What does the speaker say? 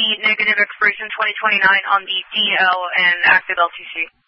the negative expiration 2029 on the DL and active LTC.